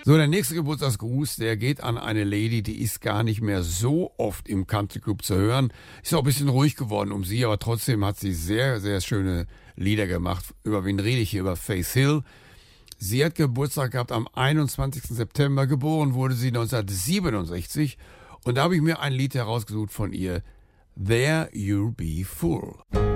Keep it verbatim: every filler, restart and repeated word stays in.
So, der nächste Geburtstagsgruß, der geht an eine Lady, die ist gar nicht mehr so oft im Country Club zu hören. Ist auch ein bisschen ruhig geworden um sie, aber trotzdem hat sie sehr, sehr schöne Lieder gemacht. Über wen rede ich hier? Über Faith Hill. Sie hat Geburtstag gehabt am einundzwanzigsten September. Geboren wurde sie neunzehnhundertsiebenundsechzig. Und da habe ich mir ein Lied herausgesucht von ihr. There You'll Be Full.